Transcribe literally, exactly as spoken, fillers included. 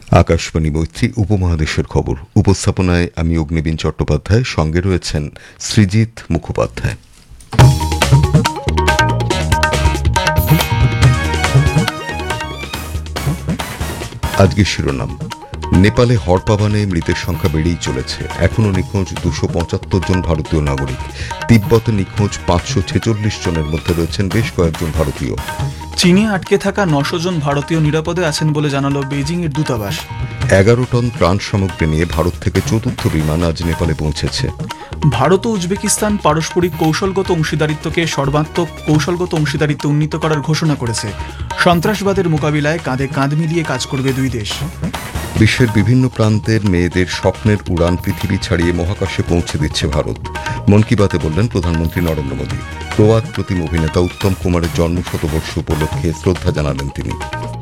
আকাশবাণী মৈত্রী উপমহাদেশের খবর উপস্থাপনায় আমি অগ্নিবীণ চট্টোপাধ্যায়, সঙ্গে রয়েছেন সৃজিত মুখোপাধ্যায়। আজকে শিরোনাম: নেপালে হড়পাবানে মৃতের সংখ্যা বেড়েই চলেছে, এখনও নিখোঁজ দুশো পঁচাত্তর জন ভারতীয় নাগরিক। তিব্বতে নিখোঁজ পাঁচশো ছেচল্লিশ জনের মধ্যে রয়েছেন বেশ কয়েকজন ভারতীয়। চীনে আটকে থাকা নশো জন ভারতীয় নিরাপদে আছেন বলে জানালো বেজিং এর দূতাবাস। এগারো টন ত্রাণ সামগ্রী নিয়ে ভারত থেকে চতুর্থ বিমান আজ নেপালে পৌঁছেছে। ভারত ও উজবেকিস্তান পারস্পরিক কৌশলগত অংশীদারিত্বকে সর্বাত্মক কৌশলগত অংশীদারিত্ব উন্নীত করার ঘোষণা করেছে। সন্ত্রাসবাদের মোকাবিলায় কাঁধে কাঁধ মিলিয়ে কাজ করবে দুই দেশ। বিশ্বের বিভিন্ন প্রান্তের মেয়েদের স্বপ্নের উড়ান পৃথিবী ছাড়িয়ে মহাকাশে পৌঁছে দিচ্ছে ভারত। মন কি বাতে বললেন প্রধানমন্ত্রী নরেন্দ্র মোদী। প্রয়াত প্রতিম অভিনেতা উত্তম কুমারের জন্ম শতবর্ষ উপলক্ষে শ্রদ্ধা জানালেন তিনি।